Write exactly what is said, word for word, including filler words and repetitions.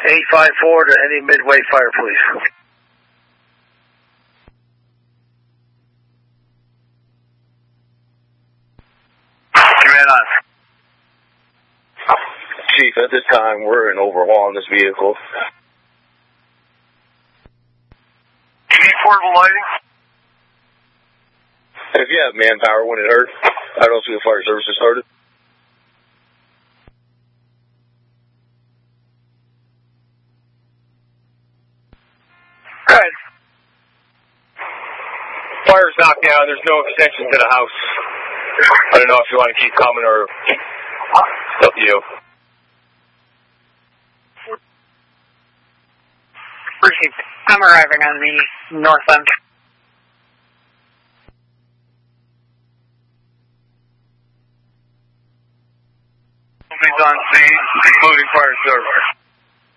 eight five four to any Midway Fire, please. Command on. Chief, at this time, we're in overhaul on this vehicle. Do you need portable lighting? If you have manpower when it hurt, I don't see the fire services started. Go ahead. Fire's knocked down. There's no extension to the house. I don't know if you want to keep coming or it's up to you. I'm arriving on the north end.